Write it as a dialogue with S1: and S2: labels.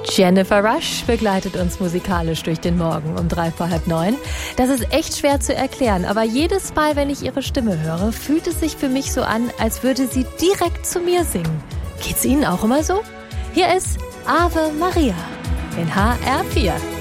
S1: Jennifer Rush begleitet uns musikalisch durch den Morgen um 8:45. Das ist echt schwer zu erklären, aber jedes Mal, wenn ich ihre Stimme höre, fühlt es sich für mich so an, als würde sie direkt zu mir singen. Geht's Ihnen auch immer so? Hier ist Ave Maria in HR4.